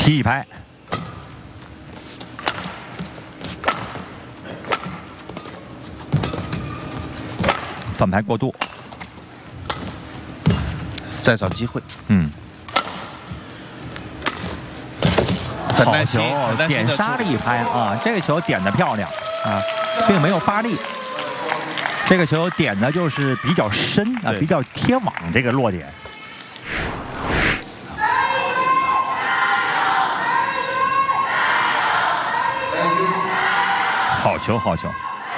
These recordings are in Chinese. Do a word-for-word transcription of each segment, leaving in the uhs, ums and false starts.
七一拍。 反拍过度， 再找机会。 嗯，好很耐心， 球， 很耐心地点杀了一拍啊！这个球点的漂亮啊，并没有发力。这个球点的就是比较深啊，比较贴网这个落点。好球，好球！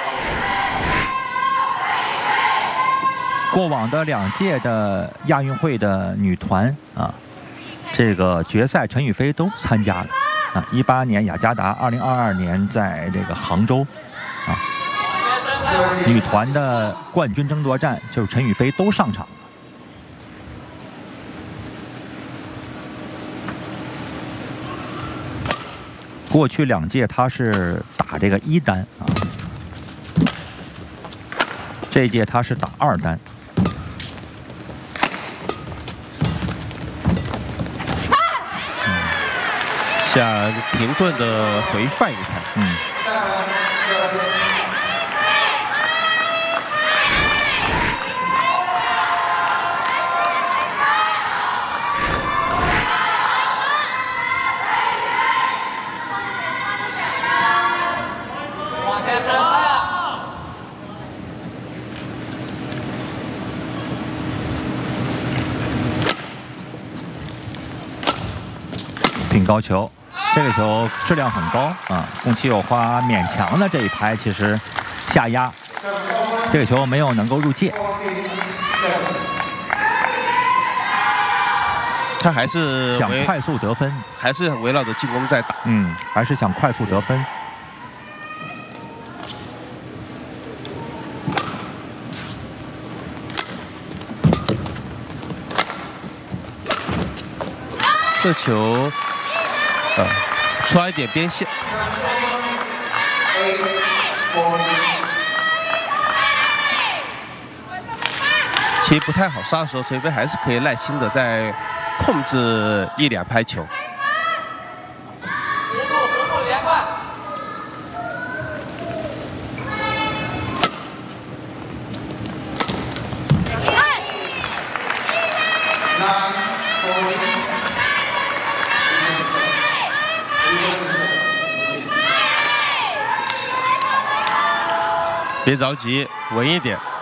过往的两届的亚运会的女团啊，这个决赛陈雨菲都参加了啊。一八年雅加达，二零二二年在这个杭州啊，女团的冠军争夺战就是陈雨菲都上场了。过去两届她是打这个一单啊，这一届她是打二单。 下停顿的回放一拍， 嗯，品高球。 这个球质量很高啊！宫崎友花勉强的这一拍，其实下压，这个球没有能够入界。 他还是想快速得分， 还是围绕着进攻在打。 嗯，还是想快速得分。 这球。 呃，刷一点边线，其实不太好杀的时候，陈雨菲还是可以耐心的在控制一两拍球。别着急，稳一点。